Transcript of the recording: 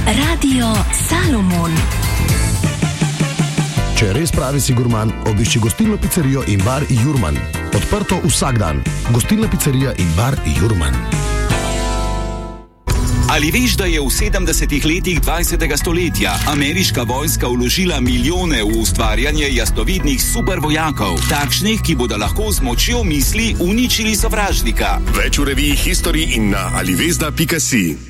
Radio Salomon. Če res pravi si gurman, obišči gostilno pizzerijo in bar Jurman. Odprto vsak dan. Gostilna pizerija in bar Jurman. Ali veš, da je v 70. letih 20. stoletja ameriška vojska vložila milijone v ustvarjanje jasnovidnih supervojakov, takšnih, ki bodo lahko z močjo misli uničili sovražnika? Več v reviji History in na alivesda.si.